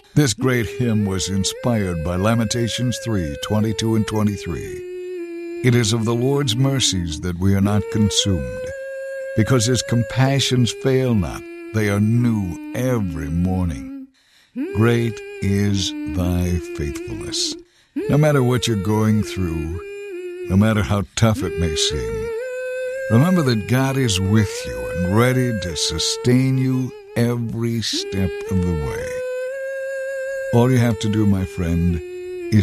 This great hymn was inspired by Lamentations 3:22 and 23. It is of the Lord's mercies that we are not consumed, because his compassions fail not. They are new every morning. Great is thy faithfulness. No matter what you're going through, no matter how tough it may seem, remember that God is with you and ready to sustain you every step of the way. All you have to do, my friend,